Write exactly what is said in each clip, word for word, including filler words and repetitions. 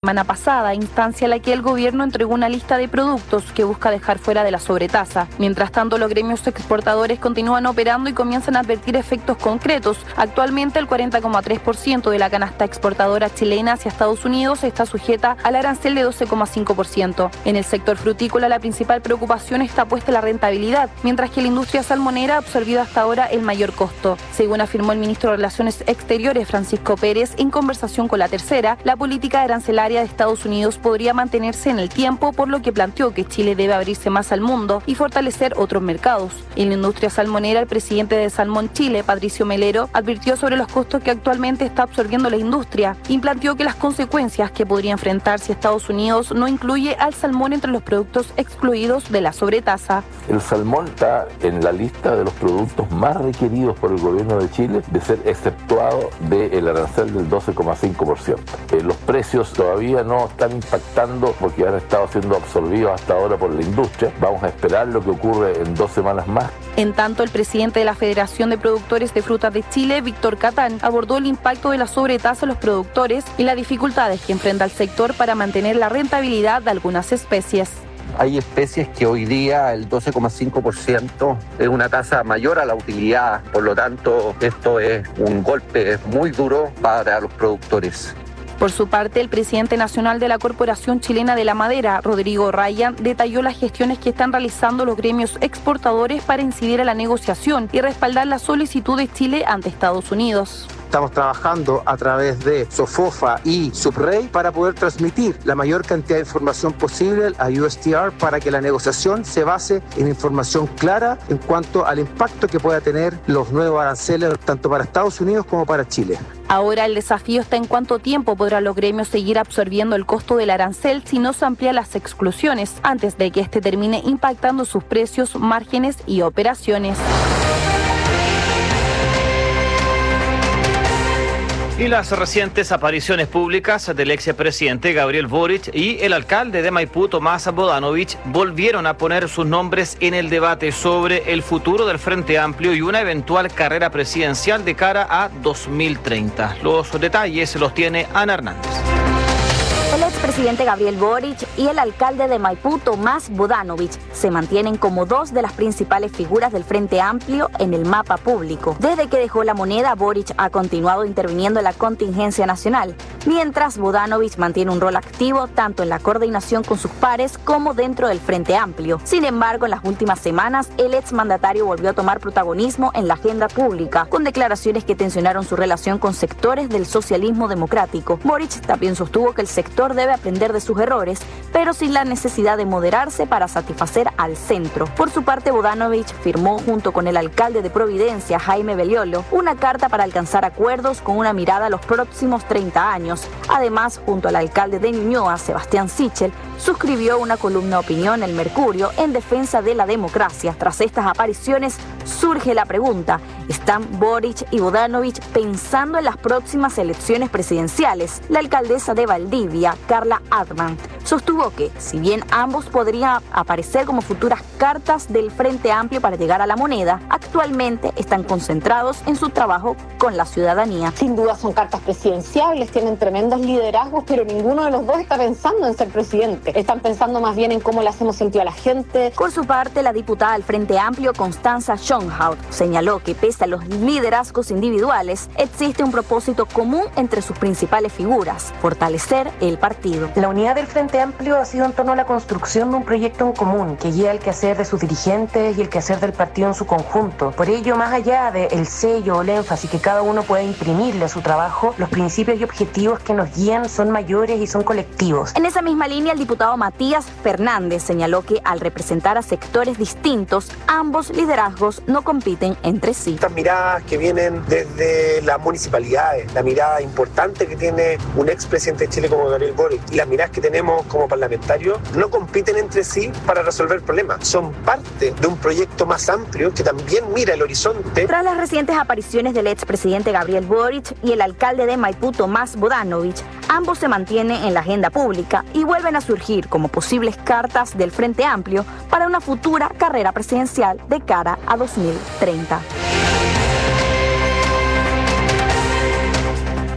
semana pasada, instancia a la que el gobierno entregó una lista de productos que busca dejar fuera de la sobretasa. Mientras tanto, los gremios exportadores continúan operando y comienzan a advertir efectos concretos. Actualmente, el cuarenta coma tres por ciento de la canasta exportadora chilena hacia Estados Unidos está sujeta al arancel de doce coma cinco por ciento. En el sector frutícola, la principal preocupación está puesta en la rentabilidad, mientras que la industria salmonera ha absorbido hasta ahora el mayor costo. Según afirmó el ministro de Relaciones Exteriores, Francisco Pérez, en conversación con La Tercera, la política arancelaria de Estados Unidos podría mantenerse en el tiempo, por lo que planteó que Chile debe abrirse más al mundo y fortalecer otros mercados. En la industria salmonera, el presidente de Salmón Chile, Patricio Melero, advirtió sobre los costos que actualmente está absorbiendo la industria y planteó que las consecuencias que podría enfrentar si Estados Unidos no incluye al salmón entre los productos excluidos de la sobretasa. El salmón está en la lista de los productos más requeridos por el gobierno de Chile de ser exceptuado del arancel del doce coma cinco por ciento. Eh, los precios todavía no están impactando porque han estado siendo absorbidos hasta ahora por la industria. Vamos a esperar lo que ocurre en dos semanas más. En tanto, el presidente de la Federación de Productores de Frutas de Chile, Víctor Catán, abordó el impacto de la sobretasa a los productores y las dificultades que enfrenta el sector para mantener la rentabilidad de algunas especies. Hay especies que hoy día el doce coma cinco por ciento es una tasa mayor a la utilidad, por lo tanto esto es un golpe muy duro para los productores. Por su parte, el presidente nacional de la Corporación Chilena de la Madera, Rodrigo Ryan, detalló las gestiones que están realizando los gremios exportadores para incidir en la negociación y respaldar la solicitud de Chile ante Estados Unidos. Estamos trabajando a través de SOFOFA y SUBREI para poder transmitir la mayor cantidad de información posible a U S T R para que la negociación se base en información clara en cuanto al impacto que pueda tener los nuevos aranceles tanto para Estados Unidos como para Chile. Ahora el desafío está en cuánto tiempo podrán los gremios seguir absorbiendo el costo del arancel si no se amplían las exclusiones, antes de que este termine impactando sus precios, márgenes y operaciones. Y las recientes apariciones públicas del expresidente Gabriel Boric y el alcalde de Maipú, Tomás Bodanovich, volvieron a poner sus nombres en el debate sobre el futuro del Frente Amplio y una eventual carrera presidencial de cara a dos mil treinta. Los detalles los tiene Ana Hernández. El expresidente Gabriel Boric y el alcalde de Maipú, Tomás Bodanovich, se mantienen como dos de las principales figuras del Frente Amplio en el mapa público. Desde que dejó la moneda, Boric ha continuado interviniendo en la contingencia nacional, mientras Bodanovich mantiene un rol activo tanto en la coordinación con sus pares como dentro del Frente Amplio. Sin embargo, en las últimas semanas, el exmandatario volvió a tomar protagonismo en la agenda pública, con declaraciones que tensionaron su relación con sectores del socialismo democrático. Boric también sostuvo que el sector debe aprender de sus errores, pero sin la necesidad de moderarse para satisfacer al centro. Por su parte, Bodanovich firmó junto con el alcalde de Providencia, Jaime Belliolo, una carta para alcanzar acuerdos con una mirada a los próximos treinta años. Además, junto al alcalde de Ñuñoa, Sebastián Sichel, suscribió una columna de opinión en Mercurio en defensa de la democracia. Tras estas apariciones, surge la pregunta: ¿están Boric y Bodanovich pensando en las próximas elecciones presidenciales? La alcaldesa de Valdivia, Carla Adman, sostuvo que, si bien ambos podrían aparecer como futuras cartas del Frente Amplio para llegar a la moneda, actualmente están concentrados en su trabajo con la ciudadanía. Sin duda son cartas presidenciables, tienen tremendos liderazgos, pero ninguno de los dos está pensando en ser presidente. Están pensando más bien en cómo le hacemos sentido a la gente. Por su parte, la diputada del Frente Amplio, Constanza Schönhaut, señaló que pese a los liderazgos individuales, existe un propósito común entre sus principales figuras: fortalecer el partido. La unidad del Frente Amplio ha sido en torno a la construcción de un proyecto en común que guía el quehacer de sus dirigentes y el quehacer del partido en su conjunto. Por ello, más allá del sello o el énfasis que cada uno pueda imprimirle a su trabajo, los principios y objetivos que nos guían son mayores y son colectivos. En esa misma línea, el diputado Matías Fernández señaló que al representar a sectores distintos, ambos liderazgos no compiten entre sí. Estas miradas que vienen desde las municipalidades, la mirada importante que tiene un expresidente de Chile como Gabriel Boric y las miradas que tenemos como parlamentarios, no compiten entre sí para resolver problemas. Son parte de un proyecto más amplio que también mira el horizonte. Tras las recientes apariciones del expresidente Gabriel Boric y el alcalde de Maipú, Tomás Bodanovich, ambos se mantienen en la agenda pública y vuelven a surgir como posibles cartas del Frente Amplio para una futura carrera presidencial de cara a dos mil treinta.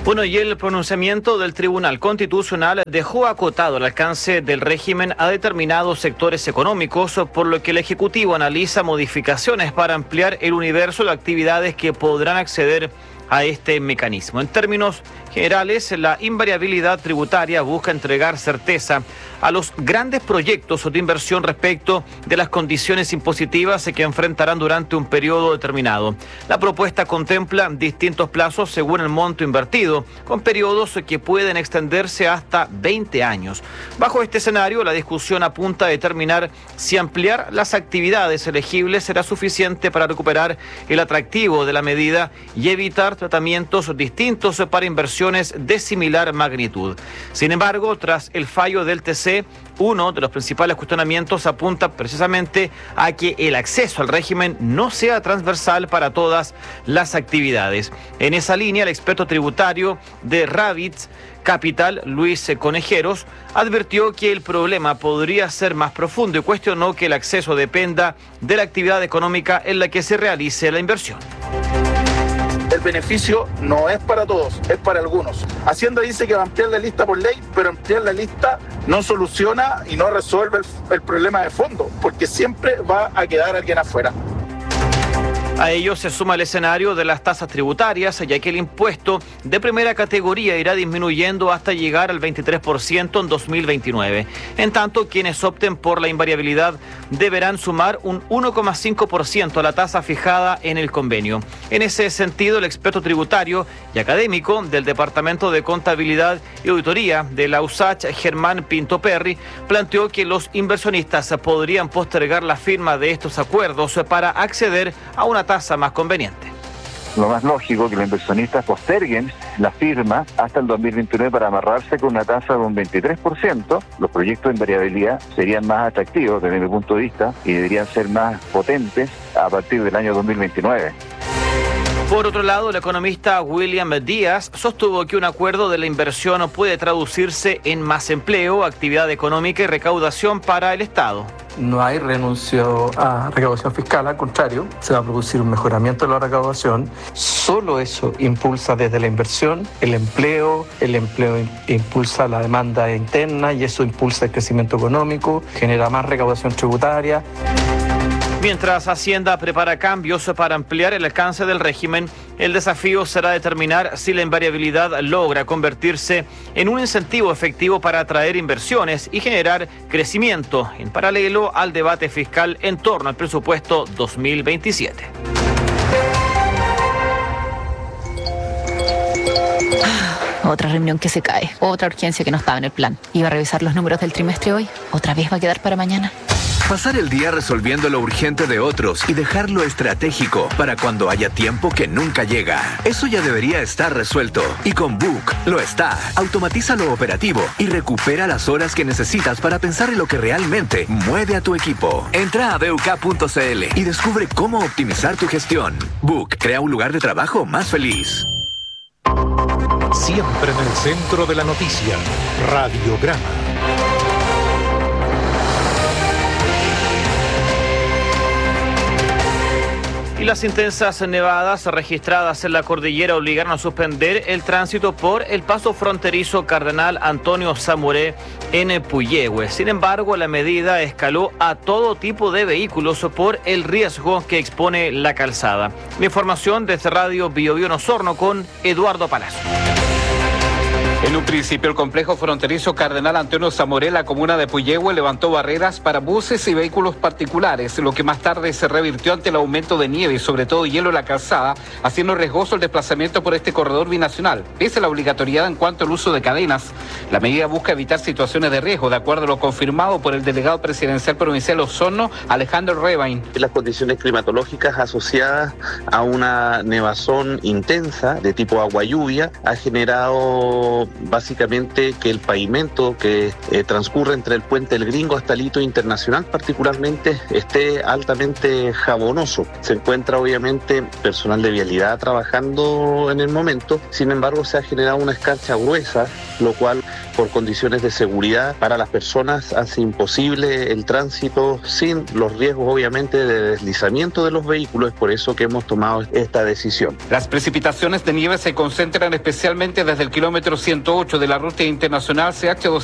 Bueno, y el pronunciamiento del Tribunal Constitucional dejó acotado el alcance del régimen a determinados sectores económicos, por lo que el Ejecutivo analiza modificaciones para ampliar el universo de actividades que podrán acceder a este mecanismo. En términos generales, la invariabilidad tributaria busca entregar certeza a los grandes proyectos de inversión respecto de las condiciones impositivas que enfrentarán durante un periodo determinado. La propuesta contempla distintos plazos según el monto invertido, con periodos que pueden extenderse hasta veinte años. Bajo este escenario, la discusión apunta a determinar si ampliar las actividades elegibles será suficiente para recuperar el atractivo de la medida y evitar tratamientos distintos para inversiones de similar magnitud. Sin embargo, tras el fallo del T C, uno de los principales cuestionamientos apunta precisamente a que el acceso al régimen no sea transversal para todas las actividades. En esa línea, el experto tributario de Ravitz Capital, Luis Conejeros, advirtió que el problema podría ser más profundo y cuestionó que el acceso dependa de la actividad económica en la que se realice la inversión. El beneficio no es para todos, es para algunos. Hacienda dice que va a ampliar la lista por ley, pero ampliar la lista no soluciona y no resuelve el, el problema de fondo, porque siempre va a quedar alguien afuera. A ello se suma el escenario de las tasas tributarias, ya que el impuesto de primera categoría irá disminuyendo hasta llegar al veintitrés por ciento en dos mil veintinueve. En tanto, quienes opten por la invariabilidad deberán sumar un uno coma cinco por ciento a la tasa fijada en el convenio. En ese sentido, el experto tributario y académico del Departamento de Contabilidad y Auditoría de la U S A C H, Germán Pinto Perry, planteó que los inversionistas podrían postergar la firma de estos acuerdos para acceder a una tasa más conveniente. Lo más lógico es que los inversionistas posterguen la firma hasta el dos mil veintinueve para amarrarse con una tasa de un veintitrés por ciento. Los proyectos en variabilidad serían más atractivos desde mi punto de vista y deberían ser más potentes a partir del año dos mil veintinueve. Por otro lado, el economista William Díaz sostuvo que un acuerdo de la inversión puede traducirse en más empleo, actividad económica y recaudación para el Estado. No hay renuncio a recaudación fiscal, al contrario, se va a producir un mejoramiento de la recaudación. Solo eso impulsa desde la inversión el empleo, el empleo impulsa la demanda interna y eso impulsa el crecimiento económico, genera más recaudación tributaria. Mientras Hacienda prepara cambios para ampliar el alcance del régimen, el desafío será determinar si la invariabilidad logra convertirse en un incentivo efectivo para atraer inversiones y generar crecimiento, en paralelo al debate fiscal en torno al presupuesto dos mil veintisiete. Otra reunión que se cae, otra urgencia que no estaba en el plan. Iba a revisar los números del trimestre hoy, otra vez va a quedar para mañana. Pasar el día resolviendo lo urgente de otros y dejar lo estratégico para cuando haya tiempo que nunca llega. Eso ya debería estar resuelto. Y con Book lo está. Automatiza lo operativo y recupera las horas que necesitas para pensar en lo que realmente mueve a tu equipo. Entra a b u k punto c l y descubre cómo optimizar tu gestión. Book crea un lugar de trabajo más feliz. Siempre en el centro de la noticia. Radiograma. Y las intensas nevadas registradas en la cordillera obligaron a suspender el tránsito por el paso fronterizo Cardenal Antonio Samoré en Puyehue. Sin embargo, la medida escaló a todo tipo de vehículos por el riesgo que expone la calzada. La información desde Radio Bio Bio en Osorno con Eduardo Palacio. En un principio, el complejo fronterizo Cardenal Antonio Samoré, la comuna de Puyehue, levantó barreras para buses y vehículos particulares, lo que más tarde se revirtió ante el aumento de nieve y sobre todo hielo en la calzada, haciendo riesgoso el desplazamiento por este corredor binacional. Pese a la obligatoriedad en cuanto al uso de cadenas, la medida busca evitar situaciones de riesgo, de acuerdo a lo confirmado por el delegado presidencial provincial Osorno, Alejandro Rebain. Las condiciones climatológicas asociadas a una nevazón intensa de tipo agua-lluvia ha generado básicamente que el pavimento que eh, transcurre entre el puente El Gringo hasta el hito internacional particularmente esté altamente jabonoso. Se encuentra obviamente personal de vialidad trabajando en el momento, sin embargo se ha generado una escarcha gruesa, lo cual por condiciones de seguridad para las personas hace imposible el tránsito sin los riesgos obviamente de deslizamiento de los vehículos. Es por eso que hemos tomado esta decisión. Las precipitaciones de nieve se concentran especialmente desde el kilómetro ciento ocho de la ruta internacional C H